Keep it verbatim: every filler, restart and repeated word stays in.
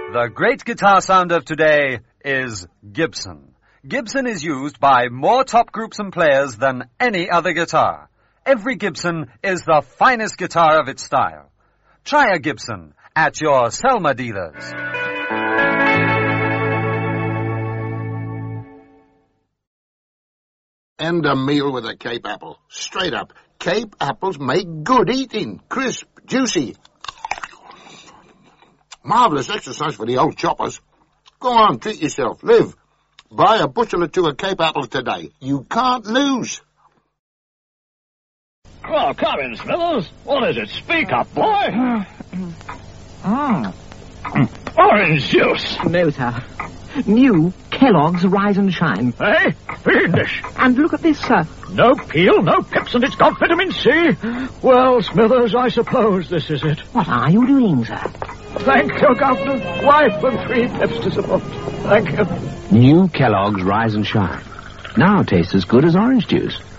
The great guitar sound of today is Gibson. Gibson is used by more top groups and players than any other guitar. Every Gibson is the finest guitar of its style. Try a Gibson at your Selma dealers. And a meal with a Cape apple. Straight up. Cape apples make good eating. Crisp, juicy. Marvellous exercise for the old choppers. Go on, treat yourself. Live. Buy a bushel or two of Cape apples today. You can't lose. Well, come in, Smithers. What is it? Speak up, boy. Mm. Orange juice. No, sir. New Kellogg's Rise and Shine. Eh? Fiendish. And look at this, sir. No peel, no pips, and it's got vitamin C. Well, Smithers, I suppose this is it. What are you doing, sir? Thank you, Governor. Wife and three pips to support. Thank you. New Kellogg's Rise and Shine. Now tastes as good as orange juice.